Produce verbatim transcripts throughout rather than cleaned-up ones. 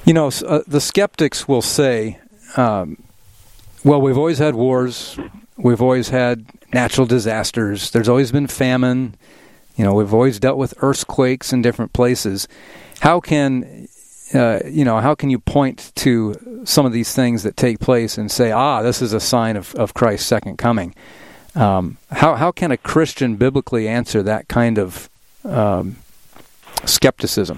You know, uh, the skeptics will say, um, well, we've always had wars, we've always had natural disasters, there's always been famine, you know, we've always dealt with earthquakes in different places. How can, uh, you know, how can you point to some of these things that take place and say, ah, this is a sign of, of Christ's second coming? Um, how how can a Christian biblically answer that kind of um, skepticism?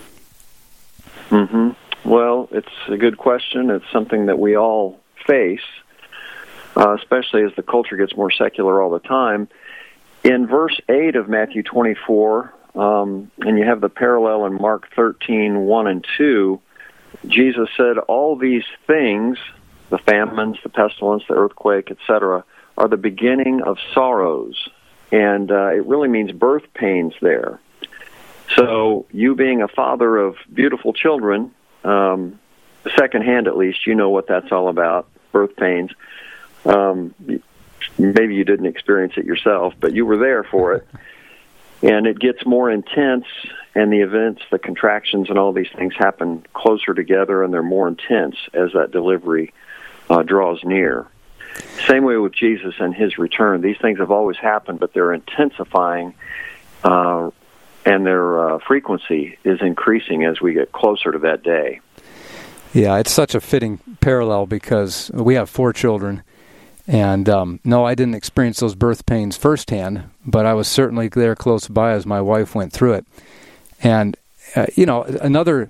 Mm-hmm. Well, it's a good question. It's something that we all face, uh, especially as the culture gets more secular all the time. In verse eight of Matthew twenty-four, um, and you have the parallel in Mark thirteen, one and two, Jesus said, all these things, the famines, the pestilence, the earthquake, et cetera, are the beginning of sorrows. And uh, it really means birth pains there. So you being a father of beautiful children, um, secondhand at least, you know what that's all about, birth pains. Um, maybe you didn't experience it yourself, but you were there for it. And it gets more intense, and the events, the contractions, and all these things happen closer together, and they're more intense as that delivery uh, draws near. Same way with Jesus and his return. These things have always happened, but they're intensifying, uh, and their uh, frequency is increasing as we get closer to that day. Yeah, it's such a fitting parallel because we have four children, and um, no, I didn't experience those birth pains firsthand, but I was certainly there close by as my wife went through it. And, uh, you know, another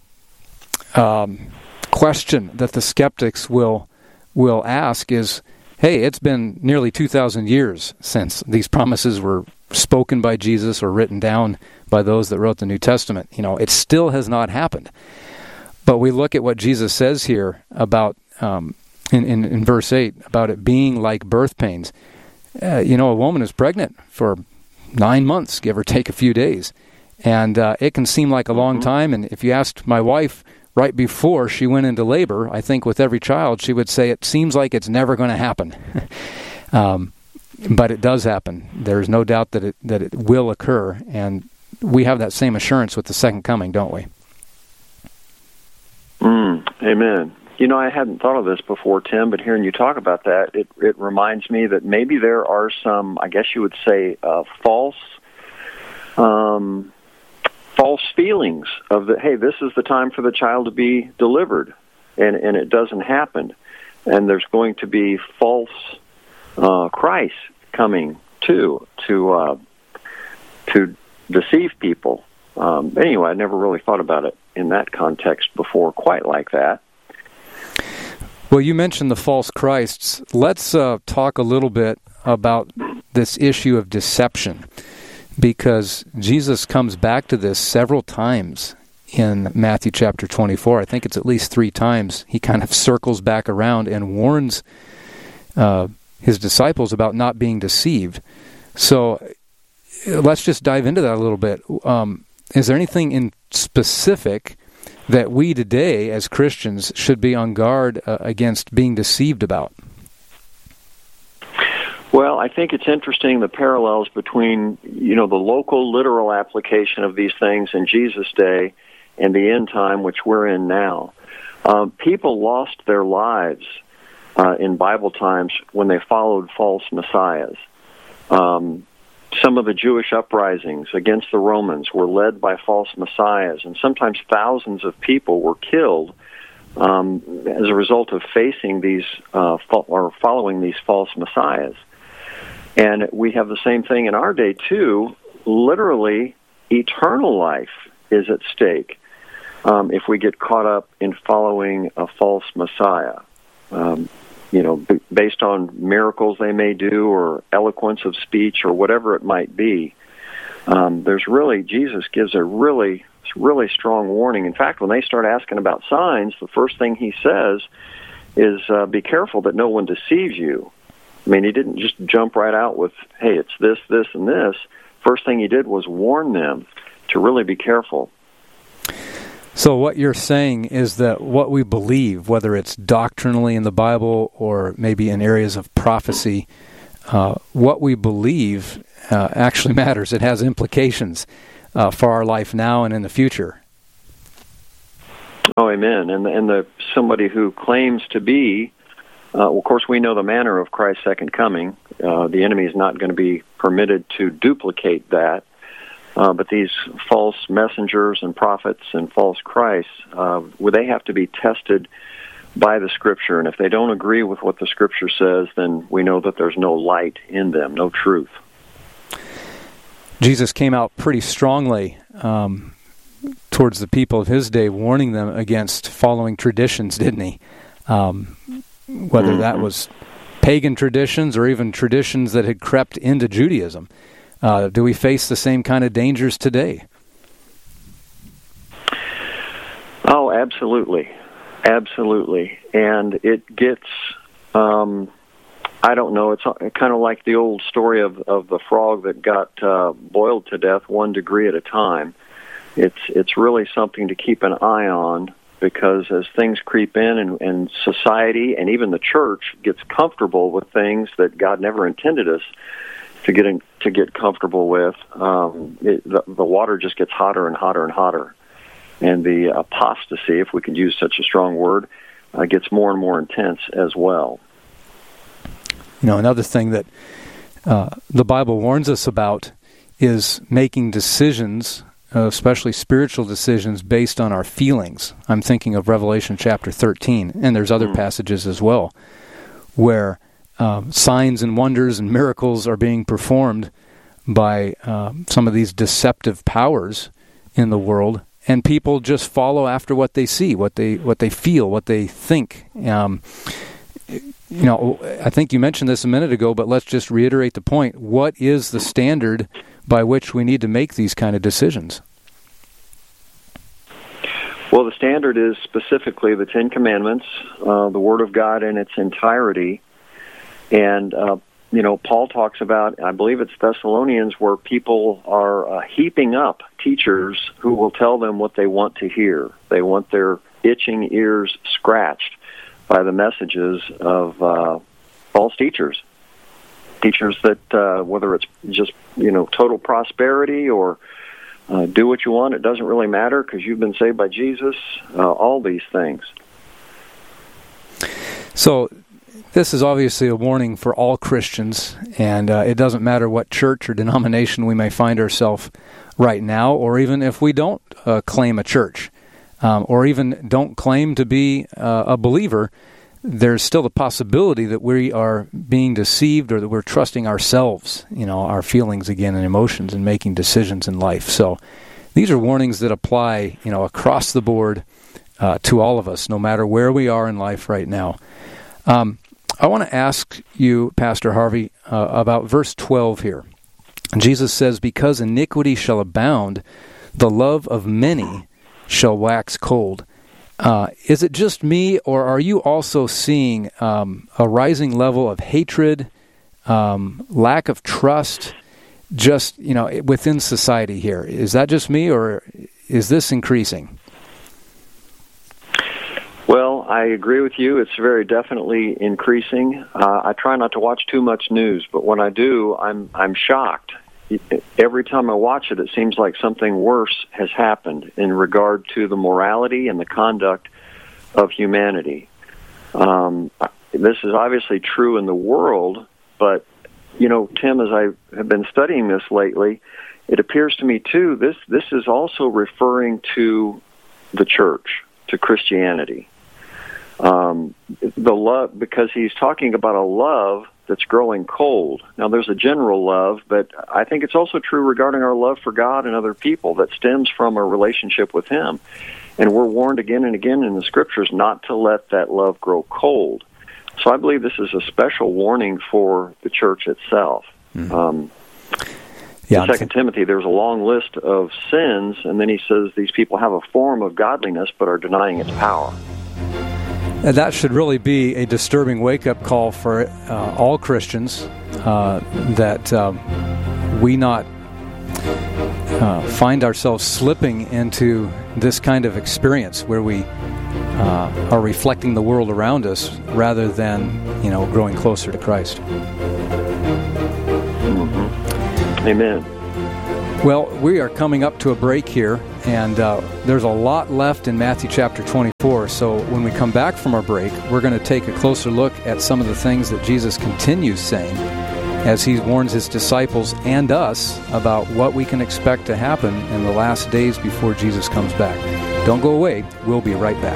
um, question that the skeptics will will ask is, hey, it's been nearly two thousand years since these promises were spoken by Jesus or written down by those that wrote the New Testament. You know, it still has not happened. But we look at what Jesus says here about, um, in, in, in verse eight, about it being like birth pains. Uh, you know, a woman is pregnant for nine months, give or take a few days. And uh, it can seem like a long Mm-hmm. time. And if you asked my wife right before she went into labor, I think with every child, she would say it seems like it's never going to happen. um, but it does happen. There's no doubt that it that it will occur. And we have that same assurance with the second coming, don't we? Mm, amen. You know, I hadn't thought of this before, Tim, but hearing you talk about that, it, it reminds me that maybe there are some, I guess you would say, uh, false um, false feelings of that, hey, this is the time for the child to be delivered, and, and it doesn't happen. And there's going to be false uh, Christ coming, too, to, uh, to deceive people. Um, anyway, I never really thought about it in that context before, quite like that. Well, you mentioned the false Christs. Let's uh, talk a little bit about this issue of deception, because Jesus comes back to this several times in Matthew chapter twenty-four. I think it's at least three times. He kind of circles back around and warns uh, his disciples about not being deceived. So let's just dive into that a little bit. Um, is there anything in specific that we today as Christians should be on guard uh, against being deceived about? Well, I think it's interesting, the parallels between, you know, the local literal application of these things in Jesus' day and the end time, which we're in now. Um, people lost their lives uh, in Bible times when they followed false messiahs. Um, some of the Jewish uprisings against the Romans were led by false messiahs, and sometimes thousands of people were killed um, as a result of facing these uh, fo- or following these false messiahs. And we have the same thing in our day, too. Literally, eternal life is at stake um, if we get caught up in following a false Messiah, um, you know, b- based on miracles they may do or eloquence of speech or whatever it might be. Um, there's really, Jesus gives a really, really strong warning. In fact, when they start asking about signs, the first thing he says is, uh, be careful that no one deceives you. I mean, he didn't just jump right out with, hey, it's this, this, and this. First thing he did was warn them to really be careful. So what you're saying is that what we believe, whether it's doctrinally in the Bible or maybe in areas of prophecy, uh, what we believe uh, actually matters. It has implications uh, for our life now and in the future. Oh, amen. And and the somebody who claims to be, uh, well, of course, we know the manner of Christ's second coming. Uh, the enemy is not going to be permitted to duplicate that. Uh, but these false messengers and prophets and false Christs, uh, well, they have to be tested by the Scripture. And if they don't agree with what the Scripture says, then we know that there's no light in them, no truth. Jesus came out pretty strongly um, towards the people of his day, warning them against following traditions, didn't he? Um, whether mm-hmm. that was pagan traditions or even traditions that had crept into Judaism. Uh, do we face the same kind of dangers today? Oh, absolutely. Absolutely. And it gets, um, I don't know, it's kind of like the old story of, of the frog that got uh, boiled to death one degree at a time. It's it's really something to keep an eye on, because as things creep in and, and society and even the church gets comfortable with things that God never intended us to get in, to get comfortable with, um, it, the, the water just gets hotter and hotter and hotter. And the apostasy, if we could use such a strong word, uh, gets more and more intense as well. You know, another thing that uh, the Bible warns us about is making decisions, uh, especially spiritual decisions, based on our feelings. I'm thinking of Revelation chapter thirteen, and there's other mm. passages as well, where uh, signs and wonders and miracles are being performed by uh, some of these deceptive powers in the world, and people just follow after what they see, what they what they feel, what they think. Um, you know, I think you mentioned this a minute ago, but let's just reiterate the point. What is the standard by which we need to make these kind of decisions? Well, the standard is specifically the Ten Commandments, uh, the Word of God in its entirety. And, uh, you know, Paul talks about, I believe it's Thessalonians, where people are uh, heaping up teachers who will tell them what they want to hear. They want their itching ears scratched by the messages of uh, false teachers. Teachers that, uh, whether it's just, you know, total prosperity or uh, do what you want, it doesn't really matter because you've been saved by Jesus, uh, all these things. So this is obviously a warning for all Christians, and uh, it doesn't matter what church or denomination we may find ourselves right now, or even if we don't uh, claim a church. Um, or even don't claim to be uh, a believer, there's still the possibility that we are being deceived or that we're trusting ourselves, you know, our feelings again and emotions and making decisions in life. So these are warnings that apply, you know, across the board uh, to all of us, no matter where we are in life right now. Um, I want to ask you, Pastor Harvey, uh, about verse twelve here. Jesus says, "Because iniquity shall abound, the love of many shall wax cold." Uh, is it just me, or are you also seeing um, a rising level of hatred, um, lack of trust, just, you know, within society here? Is that just me, or is this increasing? Well, I agree with you. It's very definitely increasing. Uh, I try not to watch too much news, but when I do, I'm I'm shocked. Every time I watch it, it seems like something worse has happened in regard to the morality and the conduct of humanity. Um, this is obviously true in the world, but, you know, Tim, as I have been studying this lately, it appears to me, too, this, this is also referring to the church, to Christianity. Um, the love, because he's talking about a love that's growing cold. Now, there's a general love, but I think it's also true regarding our love for God and other people that stems from a relationship with Him. And we're warned again and again in the Scriptures not to let that love grow cold. So I believe this is a special warning for the church itself. Mm-hmm. Um, yeah, in Second Timothy, there's a long list of sins, and then he says these people have a form of godliness but are denying its power. And that should really be a disturbing wake-up call for uh, all Christians, uh, that uh, we not uh, find ourselves slipping into this kind of experience where we uh, are reflecting the world around us rather than, you know, growing closer to Christ. Mm-hmm. Amen. Well, we are coming up to a break here, And uh, there's a lot left in Matthew chapter twenty-four. So when we come back from our break, we're going to take a closer look at some of the things that Jesus continues saying as he warns his disciples and us about what we can expect to happen in the last days before Jesus comes back. Don't go away. We'll be right back.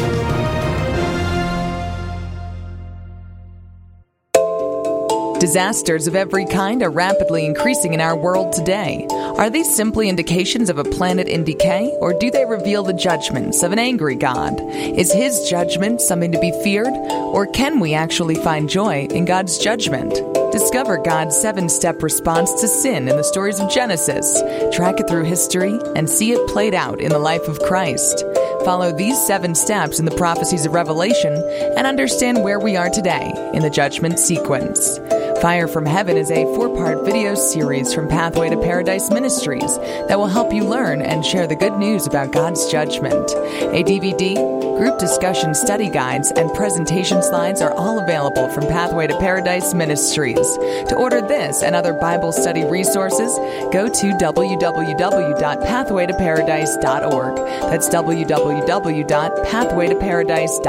Disasters of every kind are rapidly increasing in our world today. Are these simply indications of a planet in decay, or do they reveal the judgments of an angry God? Is his judgment something to be feared, or can we actually find joy in God's judgment? Discover God's seven-step response to sin in the stories of Genesis. Track it through history and see it played out in the life of Christ. Follow these seven steps in the prophecies of Revelation and understand where we are today in the judgment sequence. Fire from Heaven is a four-part video series from Pathway to Paradise Ministries that will help you learn and share the good news about God's judgment. A D V D, group discussion study guides, and presentation slides are all available from Pathway to Paradise Ministries. To order this and other Bible study resources, go to w w w dot pathway to paradise dot org. That's w w w dot pathway to paradise dot org.